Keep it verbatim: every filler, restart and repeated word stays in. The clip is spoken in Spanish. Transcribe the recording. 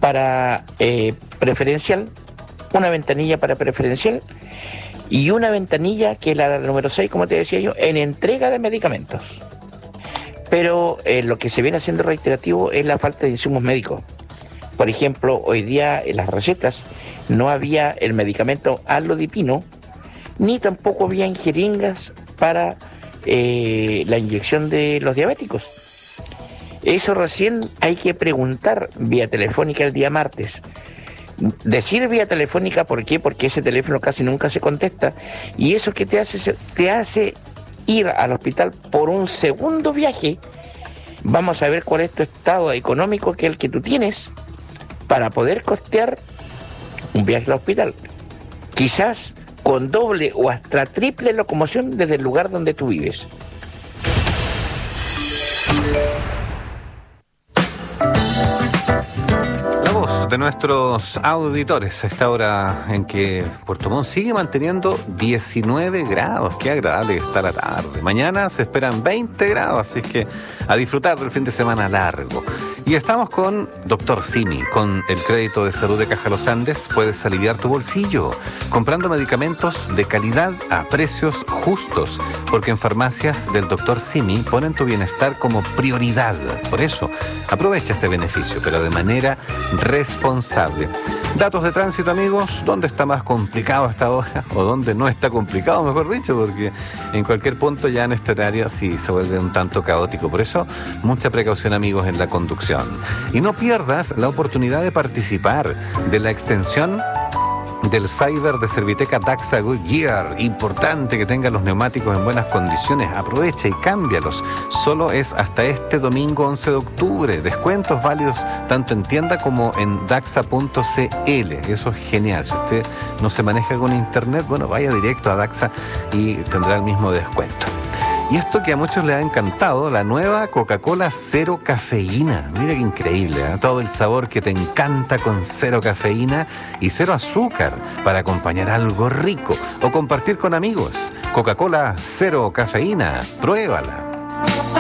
para eh, preferencial, una ventanilla para preferencial y una ventanilla, que es la número seis, como te decía yo, en entrega de medicamentos. Pero eh, lo que se viene haciendo reiterativo es la falta de insumos médicos. Por ejemplo, hoy día en las recetas no había el medicamento alodipino, ni tampoco había jeringas para eh, la inyección de los diabéticos. Eso recién hay que preguntar vía telefónica el día martes. Decir vía telefónica, ¿por qué? Porque ese teléfono casi nunca se contesta, y eso que te hace, te hace ir al hospital por un segundo viaje. Vamos a ver cuál es tu estado económico, que es el que tú tienes, para poder costear un viaje al hospital. Quizás con doble o hasta triple locomoción desde el lugar donde tú vives. De nuestros auditores a esta hora en que Puerto Montt sigue manteniendo diecinueve grados. Qué agradable que está la tarde. Mañana se esperan veinte grados, así que a disfrutar del fin de semana largo. Y estamos con Doctor Simi. Con el crédito de salud de Caja Los Andes puedes aliviar tu bolsillo comprando medicamentos de calidad a precios justos, porque en farmacias del Doctor Simi ponen tu bienestar como prioridad. Por eso, aprovecha este beneficio, pero de manera responsable. Datos de tránsito, amigos. ¿Dónde está más complicado hasta ahora? O dónde no está complicado, mejor dicho, porque en cualquier punto ya en este horario sí se vuelve un tanto caótico. Por eso, mucha precaución, amigos, en la conducción. Y no pierdas la oportunidad de participar de la extensión del Cyber de Serviteca Daxa Goodyear. Importante que tengan los neumáticos en buenas condiciones. Aprovecha y cámbialos. Solo es hasta este domingo once de octubre. Descuentos válidos tanto en tienda como en daxa punto c l. Eso es genial. Si usted no se maneja con internet, bueno, vaya directo a Daxa y tendrá el mismo descuento. Y esto que a muchos les ha encantado, la nueva Coca-Cola cero cafeína. Mira qué increíble, ¿eh? Todo el sabor que te encanta con cero cafeína y cero azúcar para acompañar algo rico o compartir con amigos. Coca-Cola cero cafeína, pruébala.